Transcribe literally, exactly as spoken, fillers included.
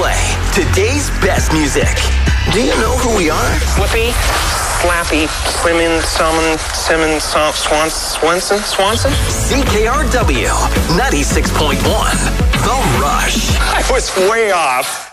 play today's best music. Do you know who we are? Flippy, Slappy, Slimming, Summon, Simmons, Swan, Swenson, Swanson? C K R W ninety-six point one, The Rush. I was way off.